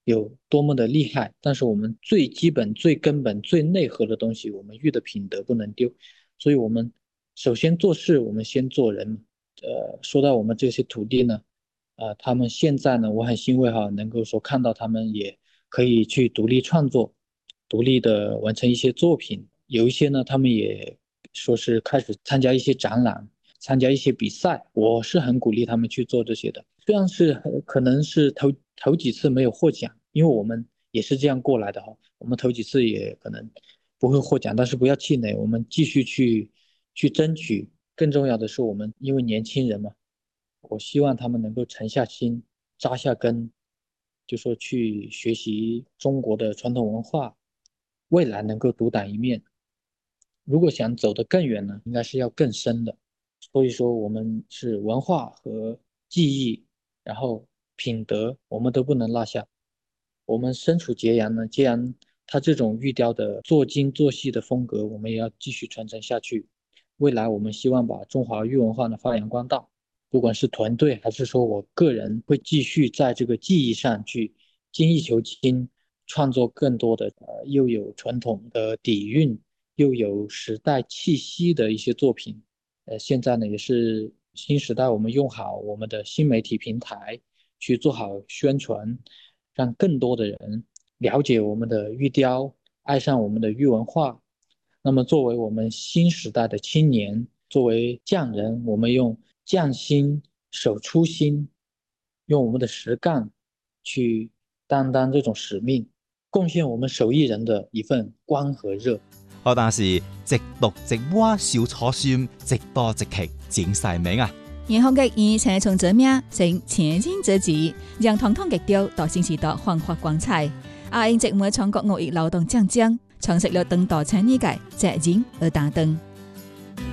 有多么的厉害，但是我们最基本、最根本、最内核的东西，我们玉的品德不能丢。所以我们首先做事，我们先做人。说到我们这些土地呢，他们现在呢，我很欣慰哈，能够说看到他们也可以去独立创作，独立的完成一些作品。有一些呢，他们也说是开始参加一些展览，参加一些比赛。我是很鼓励他们去做这些的。虽然是可能是头几次没有获奖，因为我们也是这样过来的哈。我们头几次也可能不会获奖，但是不要气馁，我们继续去争取。更重要的是，我们因为年轻人嘛，我希望他们能够沉下心，扎下根，就说去学习中国的传统文化，未来能够独当一面。如果想走得更远呢，应该是要更深的。所以说，我们是文化和技艺，然后品德，我们都不能落下。我们身处揭阳呢，揭阳它这种玉雕的做精做细的风格，我们也要继续传承下去。未来我们希望把中华玉文化呢发扬光大，不管是团队还是说我个人，会继续在这个技艺上去精益求精，创作更多的又有传统的底蕴，又有时代气息的一些作品。现在呢也是新时代，我们用好我们的新媒体平台去做好宣传，让更多的人了解我们的玉雕，爱上我们的玉文化。那么作为我们新时代的青年，作为匠人，我们用匠心守初心，用我们的实干去担当这种使命，贡献我们手艺人的一份光和热。 好，但是直读直挖小初心，直多直劇整晒名啊！ 然后嘅以前从这名成前进之子，让堂堂嘅雕到新时代焕发光彩。阿英直每全國樂業勞動獎章，創設了當代產業界責任而打燈。